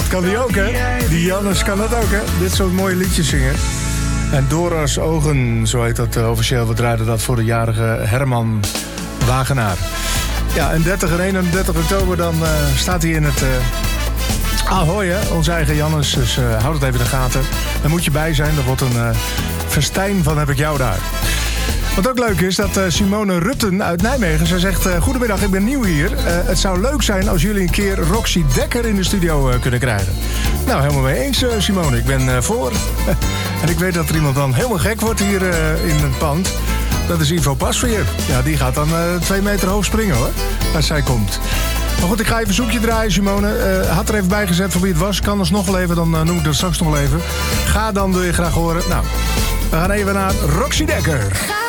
Dat kan die ook, hè? Die Jannes kan dat ook, hè? Dit soort mooie liedjes zingen. En Dora's Ogen, zo heet dat officieel. We draaiden dat voor de jarige Herman Wagenaar. Ja, en 30 en 31 oktober dan staat hij in het Ahoy, hè? Onze eigen Jannes. Dus houd het even in de gaten. Daar moet je bij zijn. Dat wordt een festijn van Heb ik jou daar. Wat ook leuk is, dat Simone Rutten uit Nijmegen... zij zegt, goedemiddag, ik ben nieuw hier. Het zou leuk zijn als jullie een keer Roxy Dekker in de studio kunnen krijgen. Nou, helemaal mee eens, Simone. Ik ben voor. En ik weet dat er iemand dan helemaal gek wordt hier in het pand. Dat is Ivo Pasveer. Ja, die gaat dan 2 meter hoog springen, hoor. Als zij komt. Maar goed, ik ga even een zoekje draaien, Simone. Had er even bij gezet voor wie het was. Kan alsnog wel even, dan noem ik dat straks nog wel even. Ga dan, wil je graag horen. Nou, we gaan even naar Roxy Dekker.